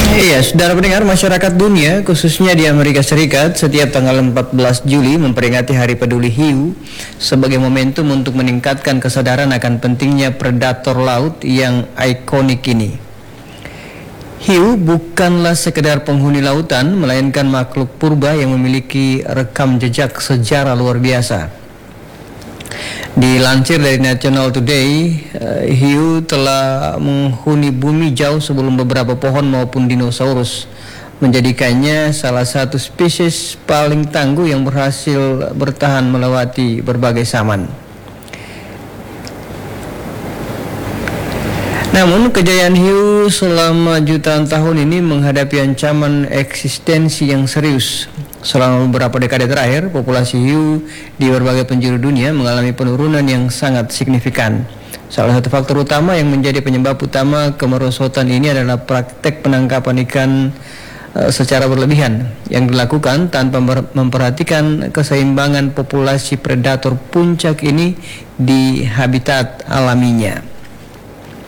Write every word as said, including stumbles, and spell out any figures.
Iya, saudara pendengar, masyarakat dunia khususnya di Amerika Serikat setiap tanggal empat belas Juli memperingati Hari Peduli Hiu sebagai momentum untuk meningkatkan kesadaran akan pentingnya predator laut yang ikonik ini. Hiu bukanlah sekedar penghuni lautan, melainkan makhluk purba yang memiliki rekam jejak sejarah luar biasa. Dilansir dari National Today, uh, hiu telah menghuni bumi jauh sebelum beberapa pohon maupun dinosaurus, menjadikannya salah satu spesies paling tangguh yang berhasil bertahan melewati berbagai zaman. Namun kejayaan hiu selama jutaan tahun ini menghadapi ancaman eksistensi yang serius. Selama beberapa dekade terakhir, populasi hiu di berbagai penjuru dunia mengalami penurunan yang sangat signifikan. Salah satu faktor utama yang menjadi penyebab utama kemerosotan ini adalah praktek penangkapan ikan uh, secara berlebihan yang dilakukan tanpa memperhatikan keseimbangan populasi predator puncak ini di habitat alaminya.